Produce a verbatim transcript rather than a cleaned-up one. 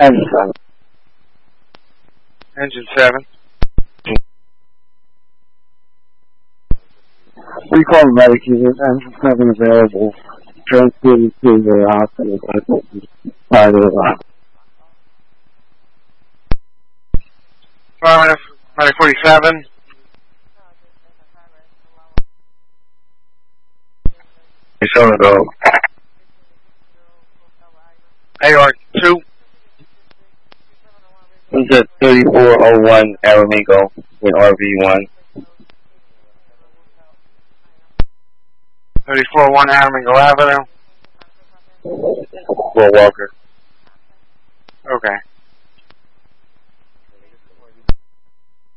Engine seven. Engine seven. We call the medic unit. Engine seven available. Transported to the hospital. By the Affirmative. Medic forty-seven. Showing go. A R two. This is thirty-four oh one Aramingo with R V one. thirty-four oh one Aramingo Avenue. Fort Walker. Okay.